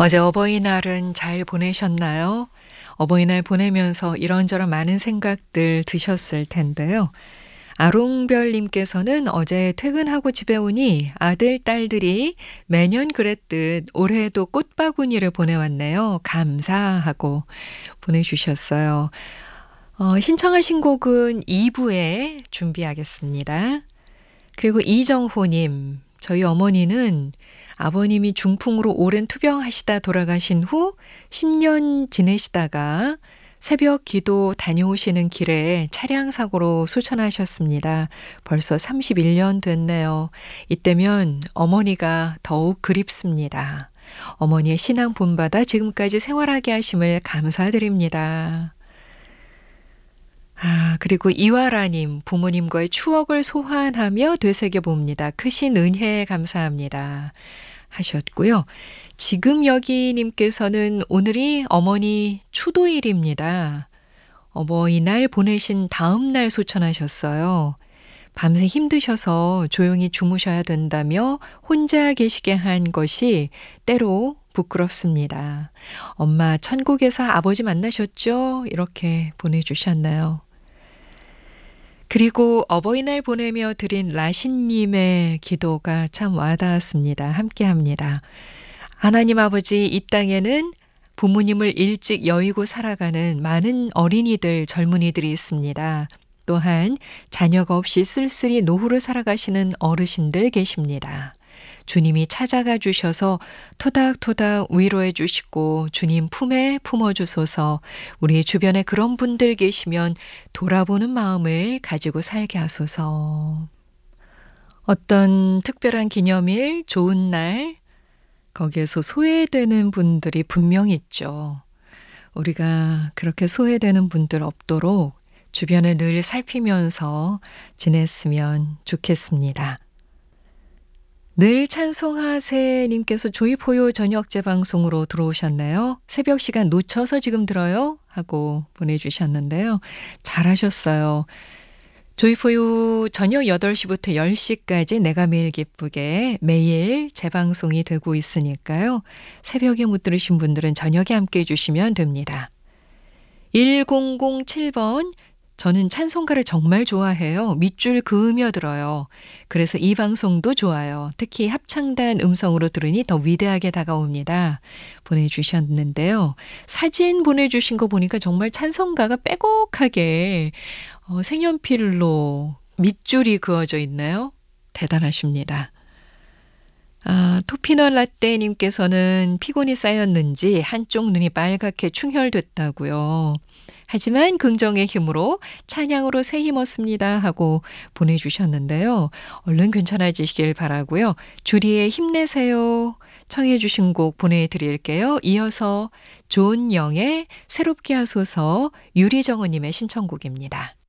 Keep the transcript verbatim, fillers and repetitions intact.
어제 어버이날은 잘 보내셨나요? 어버이날 보내면서 이런저런 많은 생각들 드셨을 텐데요. 아롱별님께서는 어제 퇴근하고 집에 오니 아들, 딸들이 매년 그랬듯 올해도 꽃바구니를 보내왔네요. 감사하고 보내주셨어요. 어, 신청하신 곡은 이 부에 준비하겠습니다. 그리고 이정호님, 저희 어머니는 아버님이 중풍으로 오랜 투병하시다 돌아가신 후 십 년 지내시다가 새벽 기도 다녀오시는 길에 차량 사고로 소천하셨습니다. 벌써 삼십일 년 됐네요. 이때면 어머니가 더욱 그립습니다. 어머니의 신앙 본받아 지금까지 생활하게 하심을 감사드립니다. 아, 그리고 이화라님, 부모님과의 추억을 소환하며 되새겨봅니다. 크신 은혜에 감사합니다. 하셨고요. 지금 여기님께서는 오늘이 어머니 추도일입니다. 어버이날 보내신 다음 날 소천하셨어요. 밤새 힘드셔서 조용히 주무셔야 된다며 혼자 계시게 한 것이 때로 부끄럽습니다. 엄마 천국에서 아버지 만나셨죠? 이렇게 보내주셨나요? 그리고 어버이날 보내며 드린 라신님의 기도가 참 와닿았습니다. 함께합니다. 하나님 아버지, 이 땅에는 부모님을 일찍 여의고 살아가는 많은 어린이들, 젊은이들이 있습니다. 또한 자녀가 없이 쓸쓸히 노후를 살아가시는 어르신들 계십니다. 주님이 찾아가 주셔서 토닥토닥 위로해 주시고 주님 품에 품어주소서. 우리 주변에 그런 분들 계시면 돌아보는 마음을 가지고 살게 하소서. 어떤 특별한 기념일, 좋은 날, 거기에서 소외되는 분들이 분명 있죠. 우리가 그렇게 소외되는 분들 없도록 주변을 늘 살피면서 지냈으면 좋겠습니다. 늘 찬송하세 님께서 조이포요 저녁 재방송으로 들어오셨나요? 새벽 시간 놓쳐서 지금 들어요? 하고 보내주셨는데요. 잘하셨어요. 조이포요 저녁 여덟 시부터 열 시까지 내가 매일 기쁘게 매일 재방송이 되고 있으니까요. 새벽에 못 들으신 분들은 저녁에 함께 해주시면 됩니다. 천칠 번 저는 찬송가를 정말 좋아해요. 밑줄 그으며 들어요. 그래서 이 방송도 좋아요. 특히 합창단 음성으로 들으니 더 위대하게 다가옵니다. 보내주셨는데요. 사진 보내주신 거 보니까 정말 찬송가가 빼곡하게 어, 색연필로 밑줄이 그어져 있나요? 대단하십니다. 아, 토피넛 라떼님께서는 피곤이 쌓였는지 한쪽 눈이 빨갛게 충혈됐다고요. 하지만 긍정의 힘으로 찬양으로 새 힘 얻습니다 하고 보내주셨는데요. 얼른 괜찮아지시길 바라고요. 주리의 힘내세요. 청해 주신 곡 보내드릴게요. 이어서 존영의 새롭게 하소서 유리정우님의 신청곡입니다.